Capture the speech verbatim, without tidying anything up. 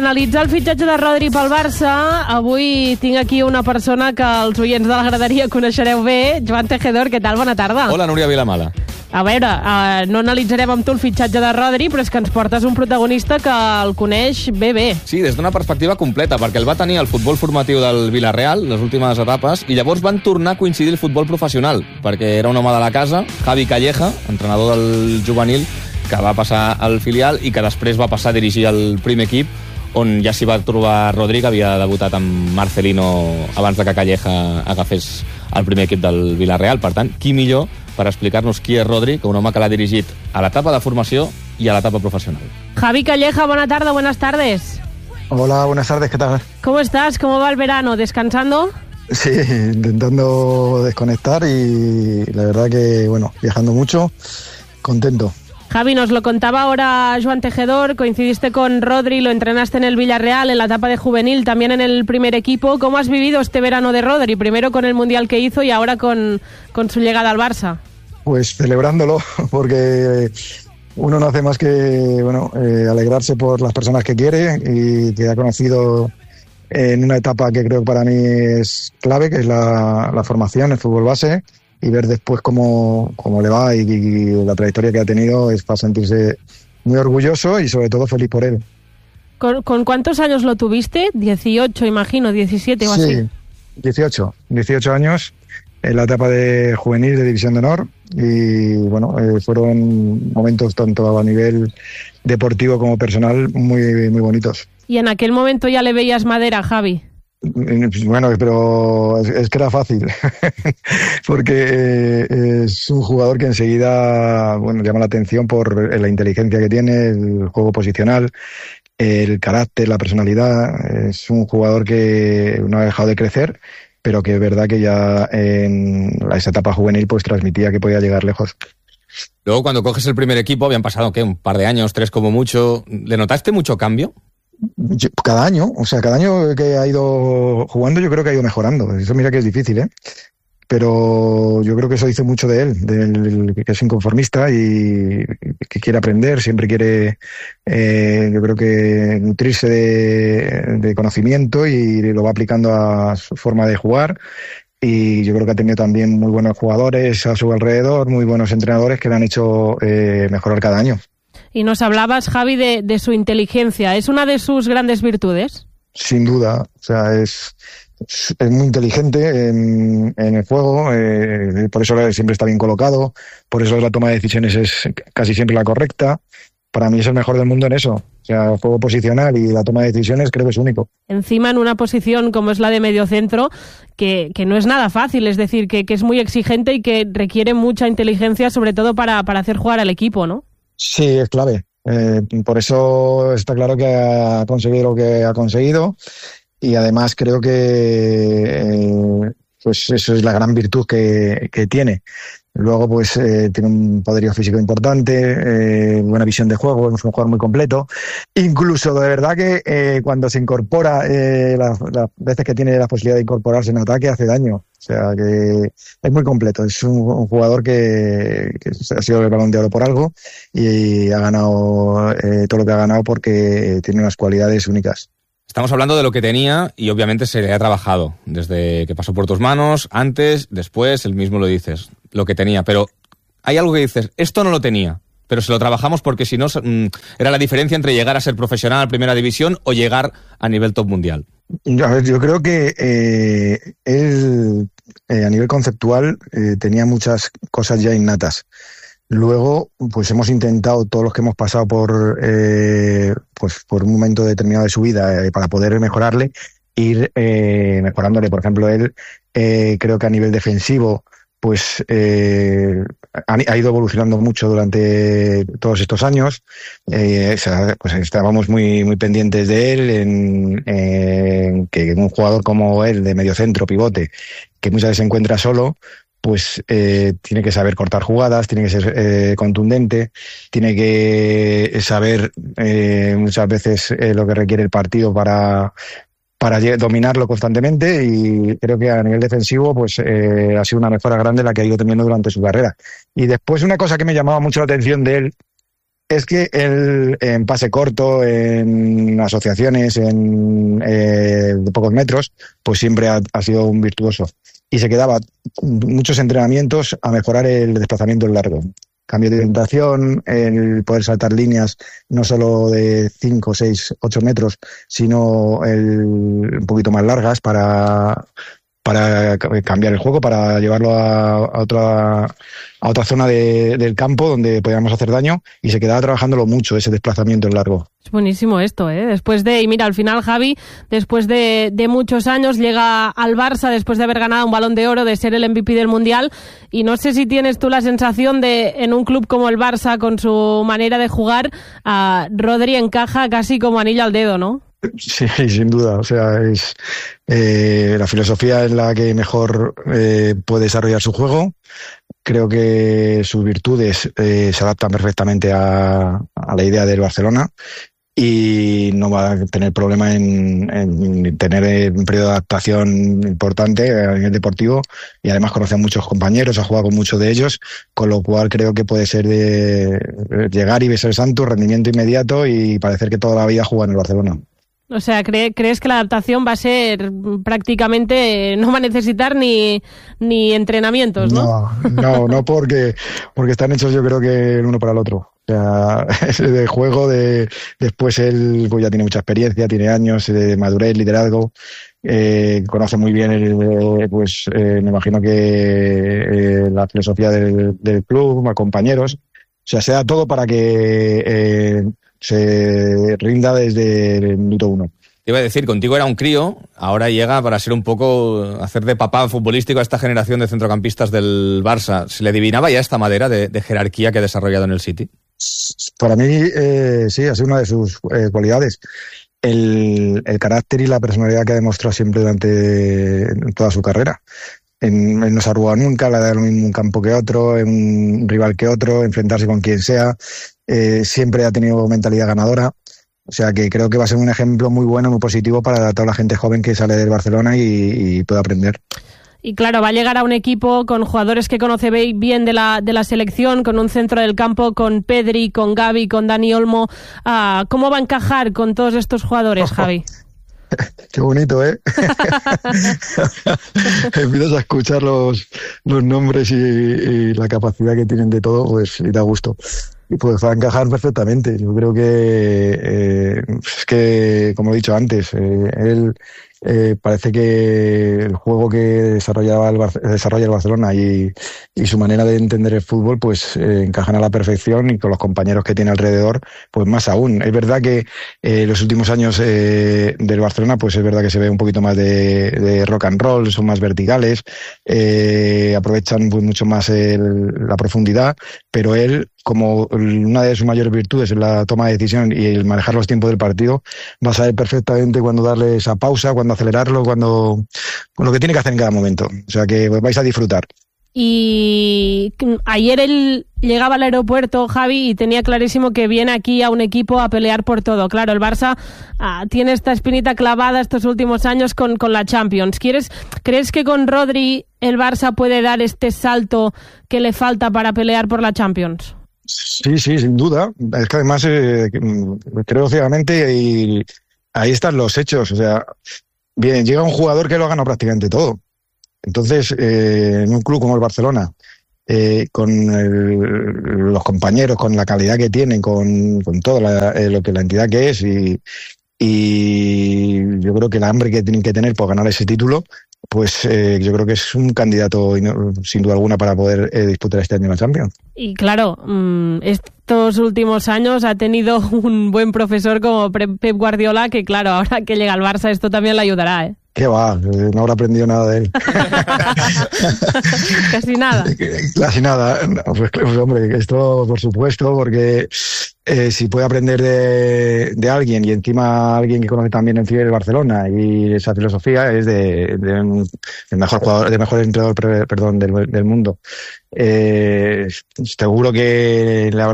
Analitzar el fitxatge de Rodri pel Barça, avui tinc aquí una persona que els oients de la graderia coneixereu bé, Joan Tejedor, què tal? Bona tarda. Hola, Núria Vilamala. A veure, eh, no analitzarem amb tu el fitxatge de Rodri, però és que ens portes un protagonista que el coneix bé, bé. Sí, des d'una perspectiva completa, perquè el va tenir el futbol formatiu del Villarreal, les últimes etapes, i llavors van tornar a coincidir el futbol professional, perquè era un home de la casa, Javi Calleja, entrenador del juvenil, que va passar al filial i que després va passar a dirigir el primer equip, on ja s'hi va trobar Rodri, que havia debutat amb Marcelino abans de que Calleja agafés el primer equip del Villarreal. Per tant, qui millor per explicar-nos qui és Rodri, que un home que l'ha dirigit a l'etapa de formació i a l'etapa profesional. Javi Calleja, bona tarda, buenas tardes. Hola, buenas tardes, ¿qué tal? ¿Cómo estás? ¿Cómo va el verano? ¿Descansando? Sí, intentando desconectar y la verdad que, bueno, viajando mucho, contento. Javi, nos lo contaba ahora Joan Tejedor, coincidiste con Rodri, lo entrenaste en el Villarreal, en la etapa de juvenil, también en el primer equipo. ¿Cómo has vivido este verano de Rodri? Primero con el Mundial que hizo y ahora con, con su llegada al Barça. Pues celebrándolo, porque uno no hace más que bueno eh, alegrarse por las personas que quiere y que ha conocido en una etapa que creo que para mí es clave, que es la, la formación, el fútbol base, y ver después cómo, cómo le va y, y la trayectoria que ha tenido es para sentirse muy orgulloso y sobre todo feliz por él. ¿Con, con cuántos años lo tuviste? dieciocho, imagino, diecisiete o así. Sí, dieciocho, dieciocho años en la etapa de juvenil de División de Honor y bueno, eh, fueron momentos tanto a nivel deportivo como personal muy, muy bonitos. ¿Y en aquel momento ya le veías madera, Javi? Bueno, pero es, es que era fácil, porque eh, es un jugador que enseguida bueno, llama la atención por la inteligencia que tiene, el juego posicional, el carácter, la personalidad. Es un jugador que no ha dejado de crecer, pero que es verdad que ya en esa etapa juvenil pues transmitía que podía llegar lejos. Luego, cuando coges el primer equipo, habían pasado, ¿qué? Un par de años, tres como mucho. ¿Le notaste mucho cambio? Cada año, o sea, cada año que ha ido jugando yo creo que ha ido mejorando. Eso mira que es difícil, ¿eh? Pero yo creo que eso dice mucho de él, del que es inconformista y que quiere aprender, siempre quiere, eh, yo creo que nutrirse de, de conocimiento y lo va aplicando a su forma de jugar. Y yo creo que ha tenido también muy buenos jugadores a su alrededor, muy buenos entrenadores que le han hecho eh, mejorar cada año. Y nos hablabas, Javi, de, de su inteligencia. ¿Es una de sus grandes virtudes? Sin duda. O sea, es, es muy inteligente en, en el juego, eh, por eso siempre está bien colocado, por eso la toma de decisiones es casi siempre la correcta. Para mí es el mejor del mundo en eso. O sea, el juego posicional y la toma de decisiones creo que es único. Encima en una posición como es la de mediocentro, que, que no es nada fácil, es decir, que, que es muy exigente y que requiere mucha inteligencia, sobre todo para, para hacer jugar al equipo, ¿no? Sí, es clave. Eh, por eso está claro que ha conseguido lo que ha conseguido y además creo que eh, pues eso es la gran virtud que, que tiene. Luego pues eh, tiene un poderío físico importante, eh, buena visión de juego, es un jugador muy completo. Incluso de verdad que eh, cuando se incorpora, eh, las, las veces que tiene la posibilidad de incorporarse en ataque hace daño. O sea que es muy completo, es un, un jugador que, que ha sido el Balón de Oro por algo y ha ganado eh, todo lo que ha ganado porque tiene unas cualidades únicas. Estamos hablando de lo que tenía y obviamente se le ha trabajado desde que pasó por tus manos, antes, después, él mismo lo dices, lo que tenía. Pero hay algo que dices, esto no lo tenía, pero se lo trabajamos porque si no era la diferencia entre llegar a ser profesional, primera división o llegar a nivel top mundial. A ver, yo creo que eh, él eh, a nivel conceptual eh, tenía muchas cosas ya innatas. Luego, pues hemos intentado, todos los que hemos pasado por eh, pues por un momento determinado de su vida eh, para poder mejorarle, ir eh, mejorándole. Por ejemplo, él eh, creo que a nivel defensivo pues eh, ha, ha ido evolucionando mucho durante todos estos años. Eh, o sea, pues estábamos muy muy pendientes de él, en, en que un jugador como él, de mediocentro, pivote, que muchas veces se encuentra solo, pues eh, tiene que saber cortar jugadas, tiene que ser eh, contundente, tiene que saber eh, muchas veces eh, lo que requiere el partido para para dominarlo constantemente, y creo que a nivel defensivo pues eh, ha sido una mejora grande la que ha ido teniendo durante su carrera. Y después una cosa que me llamaba mucho la atención de él Es que él en pase corto, en asociaciones, en eh, de pocos metros, pues siempre ha, ha sido un virtuoso. Y se quedaba muchos entrenamientos a mejorar el desplazamiento en largo. Cambio de orientación, el poder saltar líneas no solo de cinco, seis, ocho metros, sino el, un poquito más largas para, para cambiar el juego, para llevarlo a, a otra a otra zona de, del campo donde podíamos hacer daño, y se quedaba trabajándolo mucho, ese desplazamiento en largo. Es buenísimo esto, ¿eh? Después de, y mira, al final Javi, después de, de muchos años, llega al Barça después de haber ganado un Balón de Oro, de ser el M V P del Mundial, y no sé si tienes tú la sensación de, en un club como el Barça, con su manera de jugar, a Rodri encaja casi como anillo al dedo, ¿no? Sí, sin duda. O sea, es eh, la filosofía en la que mejor eh, puede desarrollar su juego. Creo que sus virtudes eh, se adaptan perfectamente a, a la idea del Barcelona, y no va a tener problema en, en tener un periodo de adaptación importante a nivel deportivo, y además conoce a muchos compañeros, ha jugado con muchos de ellos, con lo cual creo que puede ser de llegar y ser santo, rendimiento inmediato, y parecer que toda la vida juega en el Barcelona. O sea, ¿cree, ¿crees que la adaptación va a ser prácticamente, no va a necesitar ni, ni entrenamientos, ¿no? No, no, no porque, porque están hechos, yo creo que el uno para el otro. O sea, de juego, de después él pues ya tiene mucha experiencia, tiene años de madurez, liderazgo, eh, conoce muy bien el, pues eh, me imagino que eh, la filosofía del, del club, a compañeros. O sea, se da todo para que eh, se rinda desde el minuto uno. Te iba a decir, contigo era un crío, ahora llega para ser un poco, hacer de papá futbolístico a esta generación de centrocampistas del Barça. ¿Se le adivinaba ya esta madera de, de jerarquía que ha desarrollado en el City? Para mí, eh, sí, ha sido una de sus eh, cualidades. El, el carácter y la personalidad que ha demostrado siempre durante toda su carrera. En, él no se ha arrugado nunca, le ha dado lo mismo un campo que otro, en un rival que otro, enfrentarse con quien sea. Eh, siempre ha tenido mentalidad ganadora. O sea que creo que va a ser un ejemplo muy bueno, muy positivo para toda la gente joven que sale del Barcelona y, y puede aprender. Y claro, va a llegar a un equipo con jugadores que conoce bien de la, de la selección, con un centro del campo, con Pedri, con Gavi, con Dani Olmo. Ah, ¿cómo va a encajar con todos estos jugadores, Javi? Qué bonito, ¿eh? Empiezas a escuchar los, los nombres y, y la capacidad que tienen de todo, pues y da gusto. Y pues va a encajar perfectamente. Yo creo que eh, es que, como he dicho antes, eh, él eh, parece que el juego que desarrollaba el Bar- desarrolla el Barcelona y, y su manera de entender el fútbol, pues eh, encajan a la perfección, y con los compañeros que tiene alrededor, pues más aún. Es verdad que eh, los últimos años eh, del Barcelona, pues es verdad que se ve un poquito más de, de rock and roll, son más verticales, eh, aprovechan pues, mucho más el, la profundidad, pero él, como una de sus mayores virtudes es la toma de decisión y el manejar los tiempos del partido, va a saber perfectamente cuándo darle esa pausa, cuándo acelerarlo, cuándo, con lo que tiene que hacer en cada momento. O sea que vais a disfrutar. Y ayer él llegaba al aeropuerto, Javi, y tenía clarísimo que viene aquí a un equipo a pelear por todo. Claro, el Barça ah, tiene esta espinita clavada estos últimos años con, con la Champions. ¿Quieres, ¿Crees que con Rodri el Barça puede dar este salto que le falta para pelear por la Champions? Sí, sí, sin duda. Es que además eh, creo ciegamente, y ahí están los hechos. O sea, bien, llega un jugador que lo ha ganado prácticamente todo. Entonces, eh, en un club como el Barcelona, eh, con el, los compañeros, con la calidad que tienen, con, con todo la, eh, lo que la entidad que es, y, y yo creo que el hambre que tienen que tener por ganar ese título, pues eh, yo creo que es un candidato sin duda alguna para poder eh, disputar este año la Champions. Y claro, mmm, estos últimos años ha tenido un buen profesor como Pep Guardiola, que claro, ahora que llega al Barça esto también le ayudará, ¿eh? ¿Qué va? No habrá aprendido nada de él. Casi nada. Casi nada. Pues, pues hombre, esto por supuesto, porque eh, si puede aprender de, de alguien, y encima alguien que conoce también el Civil del Barcelona y esa filosofía, es de, de un, el mejor jugador, de mejor entrenador, perdón, del, del mundo. Eh, seguro que la